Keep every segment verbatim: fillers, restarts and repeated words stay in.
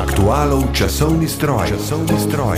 Aktualov časovni stroj. Časovni stroj.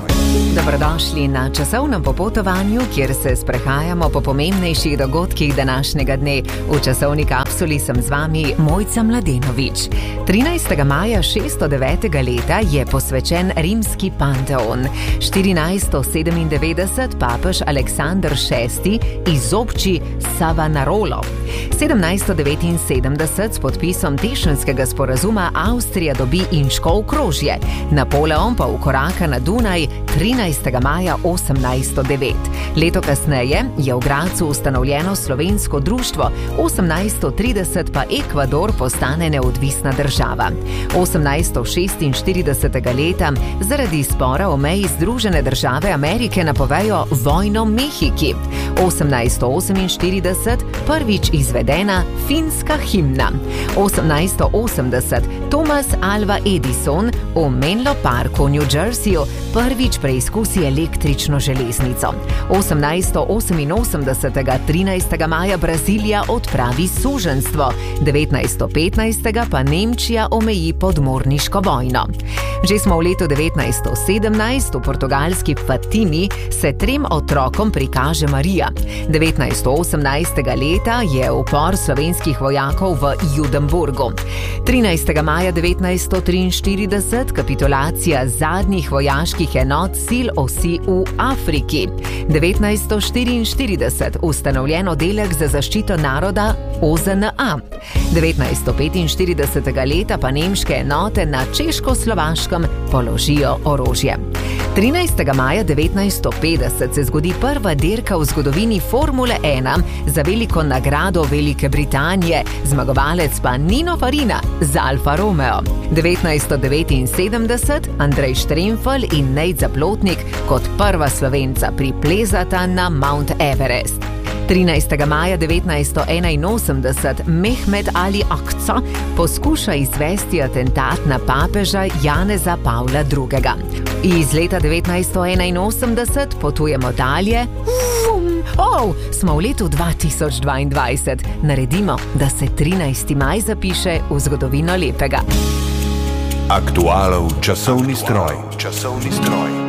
Dobrodošli na časovnem popotovanju, kjer se sprehajamo po pomembnejših dogodkih današnjega dne. V časovni kapsuli sem z vami Mojca Mladenovič. trinajstega maja šeststo devetega leta je posvečen rimski Panteon. štirinajststo sedemindevetdeset papež Aleksander šesti izobči Savonarolo. sedemnajststo devetinsedemdeset s podpisom Tešanskega sporazuma Avstrija dobi Inško okrožje. Napoleon pa vkoraka na Dunaj trinajstega maja osemnajststo devet. Leto kasneje je v Gradcu ustanovljeno slovensko društvo, osemnajststo trideset pa Ekvador postane neodvisna država. osemnajststo šestinštiridesetega leta zaradi spora o meji Združene države Amerike napovejo vojno Mehiki. osemnajststo oseminštirideset prvič izvedena finska himna. osemnajststo osemdeset Thomas Alva Edison v Menlo Parku v New Jerseyju prvič preizkusi električno železnico. osemnajststo oseminosemdesetega trinajstega maja Brazilija odpravi suženjstvo. devetnajststo petnajstega pa Nemčija omeji podmorniško vojno. Že smo v letu devetnajststo sedemnajst v portugalski Fatimi se trem otrokom prikaže Marija. devetnajststo osemnajstega leta je upor slovenskih vojakov v Judenburgu. trinajstega maja devetnajststo triinštirideset kapitulacija zadnjih vojaških enot sil osi v Afriki. devetnajststo štiriinštirideset ustanovljen oddelek za zaščito naroda O Z N A. devetnajststo petinštiridesetega leta pa nemške enote na Češko-Slovaškem položijo orožje. trinajstega maja devetnajststo petdeset se zgodi prva dirka v zgodovini Formule ena za veliko nagrado Velike Britanije, zmagovalec pa Nino Farina z Alfa Romeo. devetnajststo devetinsedemdeset Andrej Štremfelj in Nejc Zaplotnik kot prva Slovenca priplezata na Mount Everest. trinajstega maja devetnajststo enainosemdeset Mehmed Ali Akca poskuša izvesti atentat na papeža Janeza Pavla drugega. Iz leta devetnajststo enainosemdeset potujemo dalje. Vum, oh, smo v letu dva tisoč dvaindvajset. Naredimo, da se trinajsti maj zapiše v zgodovino lepega. Aktualov časovni stroj. Časovni stroj.